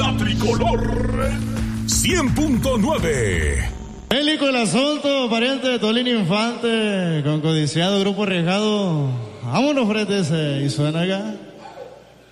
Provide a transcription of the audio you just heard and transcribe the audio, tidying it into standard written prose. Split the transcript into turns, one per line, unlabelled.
La Tricolor 100.9.
Bélico el asunto, pariente de Tolín Infante, con codiciado grupo arriesgado. Vámonos, frente ese, y suena acá.